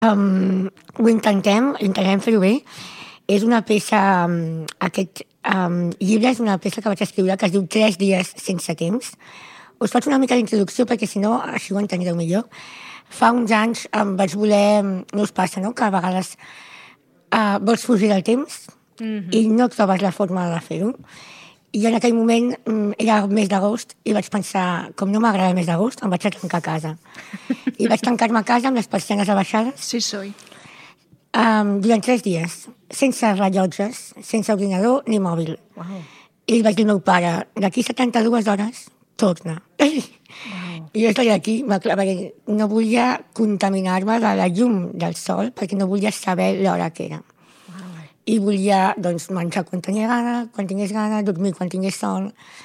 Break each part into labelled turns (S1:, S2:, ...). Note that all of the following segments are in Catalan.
S1: Ho intentem fer-ho bé. És una peça... Aquest llibre és una peça que vaig escriure que es diu 3 dies sense temps. Us faig una mica d'introducció perquè, si no, així ho entengueu millor. Fa uns anys vaig voler... No us passa, no?, que a vegades vols fugir del temps i no trobes la forma de fer-ho. I en aquell moment era el mes d'agost i vaig pensar, com no m'agrada el mes d'agost, em vaig a tancar a casa. I vaig tancar-me a casa amb les persianes abaixades.
S2: Sí, soy.
S1: Durant 3 dies, sense rellotges, sense ordinador ni mòbil.
S2: Wow.
S1: I li vaig dir al meu pare, d'aquí 72 hores, torna. Wow. I jo estaria aquí, perquè no volia contaminar-me de la llum del sol, perquè no volia saber l'hora que era. I volia, doncs, menjar quan tingués gana, dormir quan tingués son,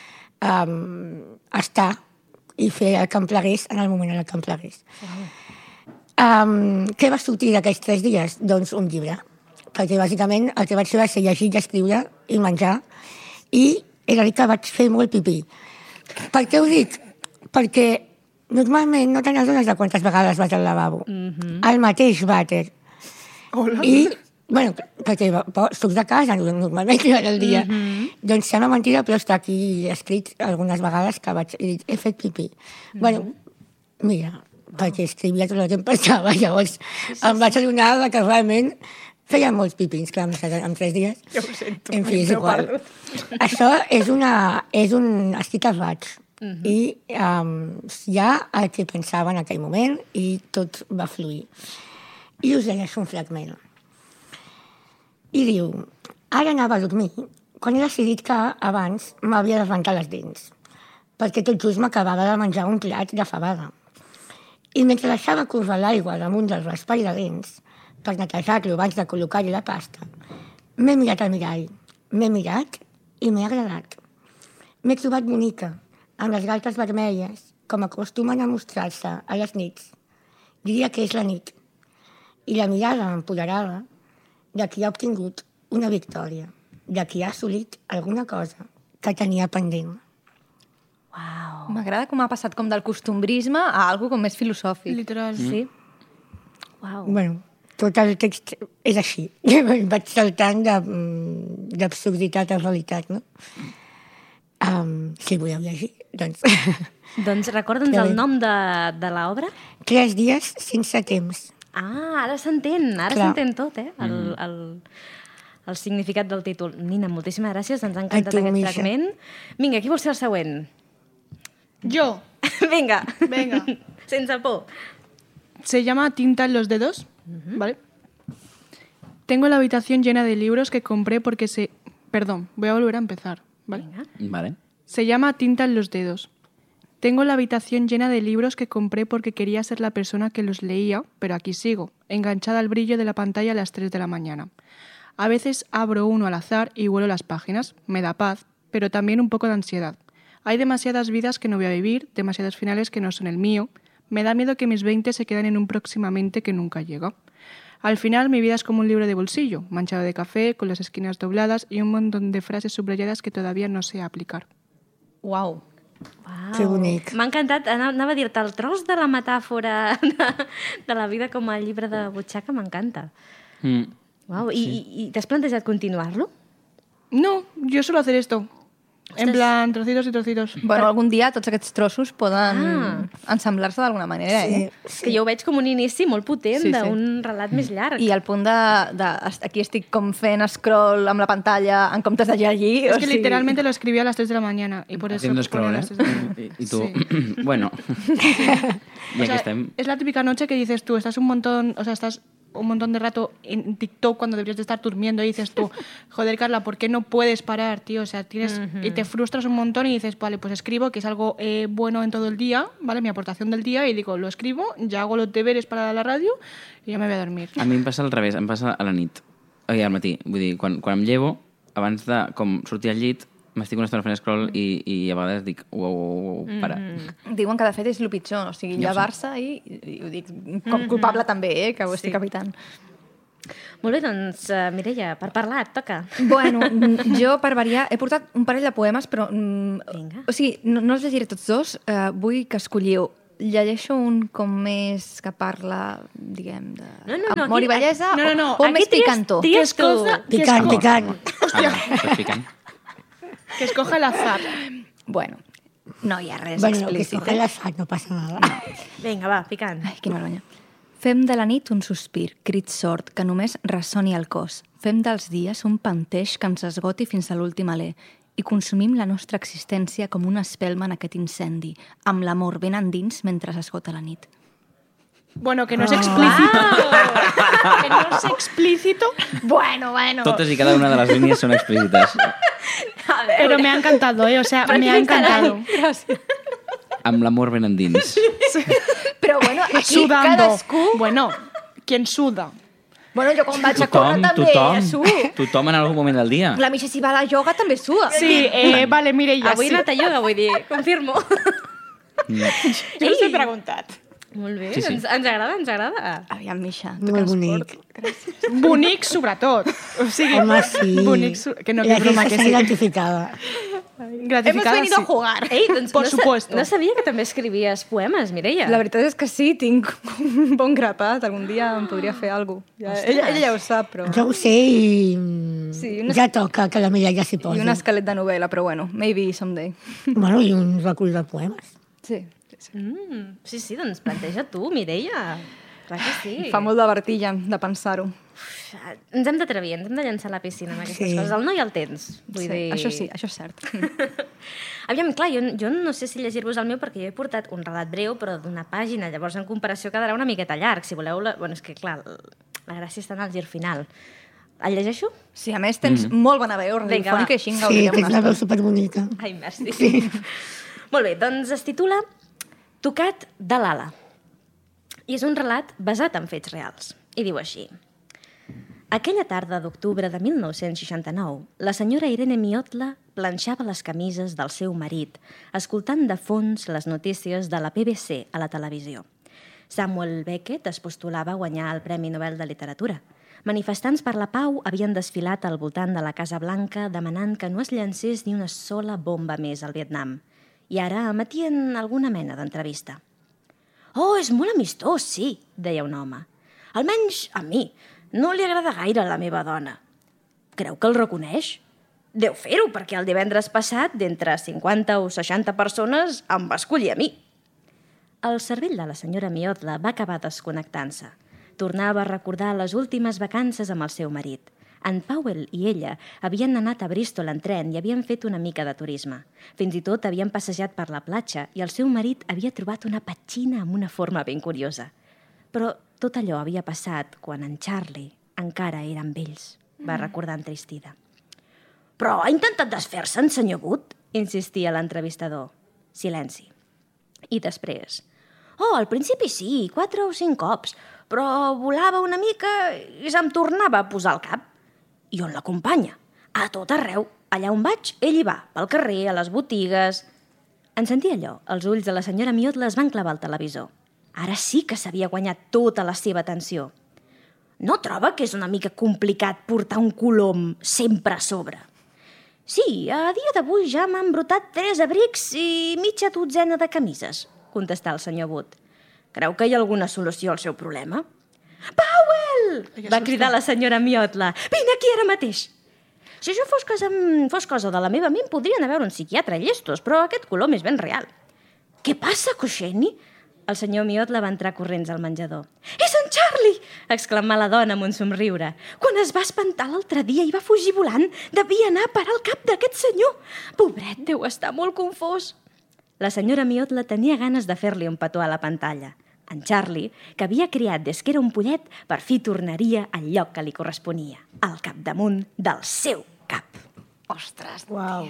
S1: estar i fer el que em plegués en el moment en el que em plegués. Què va sortir d'aquests 3 dies? Doncs un llibre. Perquè, bàsicament, el que vaig fer va ser llegir i escriure i menjar. I he de dir que vaig fer molt pipí. Per què ho dic? Perquè normalment no te n'adones de quantes vegades vaig al lavabo. Al mateix vàter.
S2: Hola.
S1: I bueno, perquè soc de casa normalment durant el dia. Doncs sembla mentida, però està aquí escrit algunes vegades que he fet pipí. Bueno, mira, perquè escrivia tot el que em passava, llavors em vaig adonar que realment feia molts pipins, clar, en 3 dies.
S2: Ja ho sento.
S1: En fi, és igual. Això és un escrit al raig. I hi ha el que pensava en aquell moment i tot va fluir. I us llegeixo un fragment. I diu, ara anava a dormir quan he decidit que abans m'havia de rentar les dents, perquè tot just m'acabava de menjar un plat de fabada. I mentre deixava córrer l'aigua damunt del raspall de dents, per netejar-lo abans de col·locar-hi la pasta, m'he mirat al mirall, m'he mirat i m'he agradat. M'he trobat bonica, amb les galtes vermelles, com acostumen a mostrar-se a les nits. Diria que és la nit. I la mirada empoderada de qui ha obtingut una victòria, de qui ha assolit alguna cosa que tenia pendent.
S3: Wow. M'agrada com ha passat com del costumbrisme a algo com més filosòfic.
S2: Literal.
S3: Sí. Wow.
S1: Bueno, tot el text és així. Vaig saltant d'absurditat a realitat, no? Si voleu llegir, doncs...
S3: Doncs recorda'ns el nom de l'obra.
S1: 3 dies sense temps.
S3: Ah, ara s'entén tot, eh? El significat del títol. Nina, moltíssimes gràcies, ens ha encantat aquest fragment. Vinga, qui vol ser el següent?
S2: Yo.
S3: Venga.
S2: Venga.
S3: Sense por.
S2: Se llama Tinta en los dedos, ¿vale? Tengo la habitación llena de libros que compré porque se... Perdón, voy a volver a empezar, ¿vale?
S3: Venga.
S4: Vale.
S2: Se llama Tinta en los dedos. Tengo la habitación llena de libros que compré porque quería ser la persona que los leía, pero aquí sigo, enganchada al brillo de la pantalla a las 3 de la mañana. A veces abro uno al azar y vuelo las páginas. Me da paz, pero también un poco de ansiedad. Hay demasiadas vidas que no voy a vivir, demasiados finales que no son el mío. Me da miedo que mis 20 se queden en un próximamente que nunca llega. Al final, mi vida es como un libro de bolsillo, manchado de café, con las esquinas dobladas y un montón de frases subrayadas que todavía no sé aplicar.
S3: Uau.
S1: Que bonic.
S3: M'ha encantat, anava a dir-te, el tros de la metàfora de la vida com a llibre de butxaca m'encanta. Uau, i t'has plantejat continuar-lo?
S2: No, yo suelo hacer esto. En plan, trocitos y trocitos.
S5: Bueno, algun dia tots aquests trossos poden ensamblar-se d'alguna manera, eh?
S3: Que jo ho veig com un inici molt potent
S5: Sí, sí.
S3: d'un relat més llarg.
S5: I al punt de... Aquí estic com fent scroll amb la pantalla en comptes de llegir.
S2: Es que literalmente lo escribí a las 3 de la mañana y por eso...
S4: Haciendo scroll,
S2: pone a las 3 de la mañana.
S4: Y tú,
S2: Sí.
S4: bueno.
S2: O sea, es la típica noche que dices tú, estás un montón de rato en TikTok cuando deberías de estar durmiendo y dices tú, joder, Carla, ¿por qué no puedes parar, tío? O sea, tienes y te frustras un montón y dices, vale, pues escribo, que es algo bueno en todo el día, ¿vale? Mi aportación del día, y digo, lo escribo, ya hago los deberes para la radio y ya me voy a dormir.
S4: A mi em passa al revés, em passa a la nit. Al matí. Vull dir, quan em llevo, abans de com sortir al llit, m'estic una estona fent scroll i a vegades dic, uau, para.
S5: Diuen que de fet és el pitjor, o sigui, llevar-se i ho dic com culpable també, que ho estic evitant.
S3: Molt bé, doncs, Mireia, per parlar, et toca.
S5: Bueno, jo, per variar, he portat un parell de poemes, però...
S3: Vinga.
S5: O sigui, no els llegiré tots dos. Vull que escolliu llegeixo un com més que parla, diguem,
S3: No,
S5: amor i bellesa,
S2: No.
S5: o més picantó?
S3: Tries tu.
S1: Picant.
S4: Picant.
S2: Que escoja el azar.
S5: Bueno, no hi ha res
S1: Bueno, que
S5: explícit.
S1: escoge l'assaig, no passa nada.
S3: Vinga, va, picant.
S5: Ai, quina vergonya. Fem de la nit un sospir, crit sord, que només ressoni al cos. Fem dels dies un panteix que ens esgoti fins a l'últim alè i consumim la nostra existència com una espelma en aquest incendi, amb l'amor ben endins mentre s'esgota la nit.
S2: Bueno, que no es explícito. Que no es explícito.
S5: Bueno.
S4: Totes i cada una de les línies són explícites.
S2: Pero me ha encantado, O sea, me ha encantado.
S5: Gràcies.
S4: Amb l'amor ben endins.
S5: Però bueno, aquí
S2: Sudando.
S5: cadascú...
S2: Bueno, ¿quién suda?
S5: Bueno, jo quan vaig a córrer també suo.
S4: Tothom en algun moment del dia.
S5: La Misha si va a la yoga també sua.
S2: Sí, vale, Mireia,
S3: Avui he
S2: sí.
S3: anat a ioga, vull dir, confirmo.
S2: Jo us he preguntat.
S3: Molt bé,
S4: Sí, sí.
S3: ens agrada.
S5: Aviam, Misha.
S1: Molt bonic.
S2: Bonic, sobretot. O sigui,
S1: Home, sí.
S2: bonic, que no, que
S1: La
S2: broma,
S1: Gisa
S2: que
S1: s'ha
S2: sí.
S1: identificada.
S2: Gratificada,
S5: Hemos venido
S2: sí.
S5: a jugar.
S3: Ei, doncs
S2: Por supuesto.
S3: No sabia que també escrivies poemes, Mireia.
S5: La veritat és que sí, tinc un bon grapat. Algun dia em podria fer alguna cosa. Ella ja ho sap, però...
S1: Jo ho sé i
S5: Sí,
S1: ja toca que la Mireia s'hi
S5: I
S1: posi.
S5: un esquelet de novel·la, però bueno, maybe someday.
S1: Bueno, i un recull de poemes.
S5: Sí.
S3: Sí, doncs planteja tu, Mireia. Clar que sí.
S5: Fa molt de vertigen de pensar-ho.
S3: Ens hem d'atrevir, ens hem de llançar a la piscina amb aquestes
S1: Sí.
S3: coses. El no hi ha el temps. Vull dir...
S5: Això sí, això és cert.
S3: Aviam, clar, jo no sé si llegir-vos el meu perquè jo he portat un relat breu però d'una pàgina, llavors en comparació quedarà una miqueta llarg. Si voleu, bueno, és que clar, la gràcia està en el gir final. El llegeixo?
S5: Sí, a més tens molt bona veu
S3: Vinga,
S5: radiofònica
S3: va.
S5: i així en
S1: Sí,
S5: gaudirem
S1: que
S5: una
S1: és una veu
S5: estona.
S1: superbonica.
S3: Ai, merci. Sí. Molt bé, doncs es titula Tocat de l'ala. I és un relat basat en fets reals. I diu així. Aquella tarda d'octubre de 1969, la senyora Irene Miotla planxava les camises del seu marit, escoltant de fons les notícies de la BBC a la televisió. Samuel Beckett es postulava a guanyar el Premi Nobel de Literatura. Manifestants per la pau havien desfilat al voltant de la Casa Blanca demanant que no es llancés ni una sola bomba més al Vietnam. I ara emetien alguna mena d'entrevista. «Oh, és molt amistós, sí», deia un home. «Almenys a mi. No li agrada gaire a la meva dona». «Creu que el reconeix?» «Deu fer-ho, perquè el divendres passat, d'entre 50 o 60 persones, em va escollir a mi». El cervell de la senyora Miotla va acabar desconnectant-se. Tornava a recordar les últimes vacances amb el seu marit. En Powell i ella havien anat a Bristol en tren i havien fet una mica de turisme. Fins i tot havien passejat per la platja i el seu marit havia trobat una petxina amb una forma ben curiosa. Però tot allò havia passat quan en Charlie encara era amb ells, va recordar entristida. «Però ha intentat desfer-se'n, senyor Wood?» insistia l'entrevistador. Silenci. I després... «Oh, al principi sí, 4 o 5 cops, però volava una mica i se'm tornava a posar al cap. I on l'acompanya? A tot arreu. Allà on vaig, ell hi va, pel carrer, a les botigues...» En sentir allò, els ulls de la senyora Miotla es van clavar al televisor. Ara sí que s'havia guanyat tota la seva atenció. «No troba que és una mica complicat portar un colom sempre a sobre?» «Sí, a dia d'avui ja m'han brotat 3 abrics i mitja dotzena de camises», contestà el senyor Wood. «Creu que hi ha alguna solució al seu problema?» «Powell!» va cridar la senyora Miotla. «Vine aquí ara mateix!» «Si això fos cosa de la meva ment, podrien haver un psiquiatre llestos, però aquest colom és ben real». «Què passa, Kosheni?» El senyor Miotla va entrar corrents al menjador. «És en Charlie!» exclamà la dona amb un somriure. «Quan es va espantar l'altre dia i va fugir volant, devia anar a parar al cap d'aquest senyor. Pobret, deu estar molt confós». La senyora Miotla tenia ganes de fer-li un petó a la pantalla. En Charlie, que havia criat des que era un pollet, per fi tornaria al lloc que li corresponia, al capdamunt del seu cap.
S5: Ostres,
S1: Uau.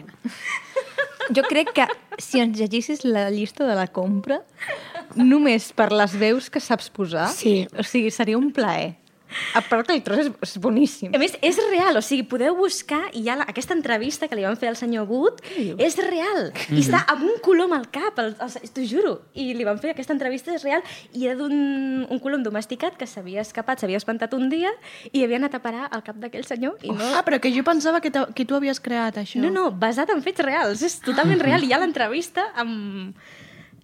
S5: jo crec que si ens llegissis la llista de la compra, només per les veus que saps posar,
S1: Sí.
S5: o sigui, seria un plaer. A part que el tros és boníssim.
S3: A més, és real, o sigui, podeu buscar i hi ha aquesta entrevista que li van fer al senyor Wood, és real, i està amb un colom al cap, t'ho juro, i li van fer aquesta entrevista, és real, i era d'un colom domesticat que s'havia escapat, s'havia espantat un dia i havia anat a parar al cap d'aquell senyor i no...
S2: Ah, però que jo pensava que tu havies creat això.
S3: No, basat en fets reals, és totalment real, i hi ha l'entrevista amb...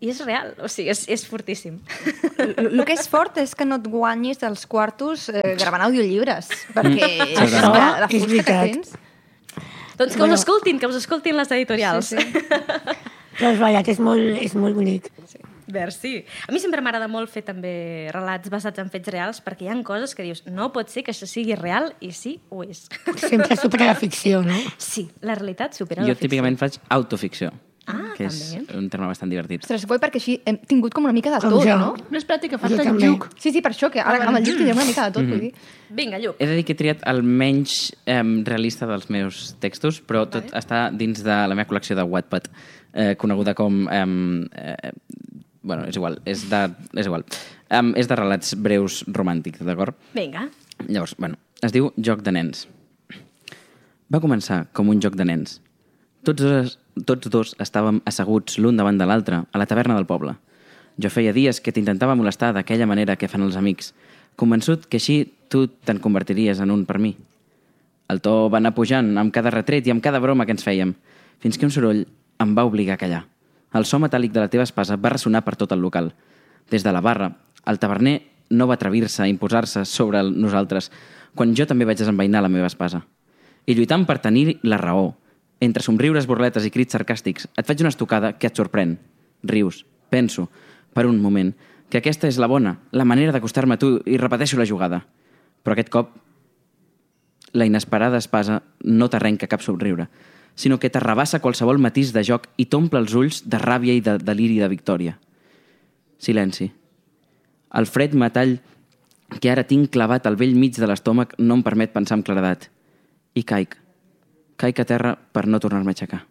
S3: I és real, o sigui, és fortíssim.
S5: El que és fort és que no et guanyis els quartos gravant audiollibres, perquè
S1: Això
S5: la
S1: és
S5: fusta que
S1: veritat.
S5: tens...
S3: Doncs que us escoltin les editorials.
S5: Sí, sí.
S1: Però és veritat, és molt bonic.
S3: Merci. A mi sempre m'agrada molt fer també relats basats en fets reals, perquè hi ha coses que dius, no pot ser que això sigui real, i sí, ho és.
S1: Sempre supera la ficció, no?
S3: Sí, la realitat supera
S4: Jo
S3: la ficció.
S4: típicament faig autoficció, que és
S3: també.
S4: un terme bastant divertit.
S5: Ostres, guai, perquè així hem tingut com una mica de
S1: Com
S5: tot,
S1: jo.
S5: no?
S2: No és pràctica,
S1: Jo
S2: falta el
S1: també.
S2: lluc.
S5: Sí, per això, que ara amb el lluc tindrem una mica de tot, vull dir.
S3: Vinga, Lluc.
S4: He de dir que he triat el menys realista dels meus textos, però tot està dins de la meva col·lecció de Wattpad, coneguda com... bueno, és igual. És de relats breus romàntics, d'acord?
S3: Vinga.
S4: Llavors, bueno, es diu Joc de nens. Va començar com un joc de nens. Tots dos estàvem asseguts l'un davant de l'altre a la taverna del poble. Jo feia dies que t'intentava molestar d'aquella manera que fan els amics, convençut que així tu te'n convertiries en un per mi. El to va anar pujant amb cada retret i amb cada broma que ens fèiem, fins que un soroll em va obligar a callar. El so metàl·lic de la teva espasa va ressonar per tot el local. Des de la barra, el taverner no va atrevir-se a imposar-se sobre nosaltres quan jo també vaig desenvainar la meva espasa. I lluitant per tenir la raó, entre somriures, burletes i crits sarcàstics, et faig una estocada que et sorprèn. Rius, penso, per un moment, que aquesta és la bona, la manera d'acostar-me a tu i repeteixo la jugada. Però aquest cop, la inesperada espasa no t'arrenca cap somriure, sinó que t'arrabassa qualsevol matís de joc i t'omple els ulls de ràbia i de deliri de victòria. Silenci. El fred metall que ara tinc clavat al vell mig de l'estómac no em permet pensar amb claredat. I caic. Caic a terra per no tornar-me a aixecar.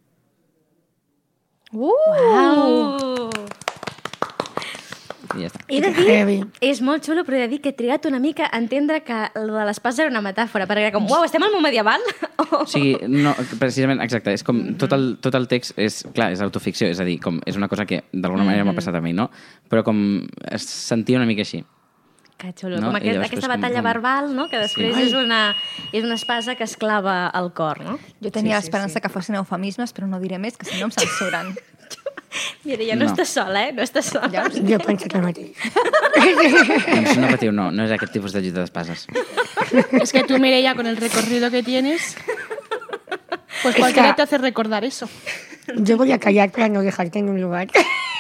S4: I ja està.
S3: He de dir,
S1: Heavy.
S3: és molt xulo, però he de dir que he trigat una mica a entendre que el de l'espasa era una metàfora, perquè era com, uau, estem al món medieval?
S4: O sigui, no, precisament, exacte, és com tot el text és, clar, és autoficció, és a dir, com és una cosa que d'alguna manera m'ha passat a mi, no? Però com es sentia una mica així.
S3: Que xulo,
S4: No?
S3: com
S4: I llavors,
S3: aquesta
S4: com-
S3: batalla verbal, no? Que després
S4: Sí.
S3: és una espasa que es clava al cor, no?
S5: Jo tenia l'esperança que fossin eufemismes, però no diré més, que si no em censuren.
S3: Mira, ja no
S4: No.
S3: estàs sola, No estàs sola.
S5: Ja ho sé.
S1: Jo he pensat el mateix.
S4: Doncs no patiu, no és aquest tipus de lluita d'espases.
S2: Es que tú, Mireia, con el recorrido que tienes, pues cualquiera te hace recordar eso.
S1: Yo voy a callar para no dejarte en un lugar.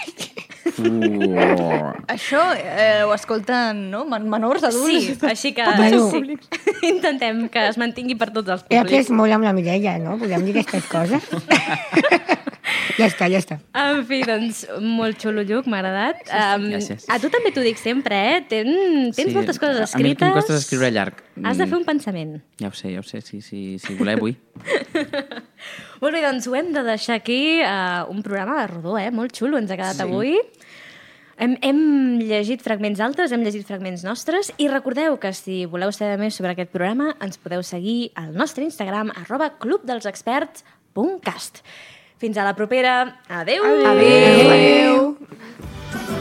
S5: Això ho escolten no? Menors, adults.
S3: Sí, així que
S1: Bueno.
S3: sí. Intentem que es mantingui per tots els
S1: He
S3: públics.
S1: après molt amb la Mireia, no? Podem dir aquestes coses? Ja està.
S3: En fi, doncs, molt xulo, Lluc, m'ha agradat.
S4: Gràcies.
S3: A tu també t'ho dic sempre, Tens moltes coses
S4: A mi el que
S3: escrites.
S4: em costa és escriure llarg.
S3: Has de fer un pensament.
S4: Ja ho sé, si voleu vull.
S3: Molt bé, doncs ho hem de deixar aquí, un programa de rodó, molt xulo, ens ha quedat avui. Hem llegit fragments altres, hem llegit fragments nostres, i recordeu que si voleu saber més sobre aquest programa ens podeu seguir al nostre Instagram, @clubdelsexperts.cast. Fins a la propera. Adeu!
S5: Adéu.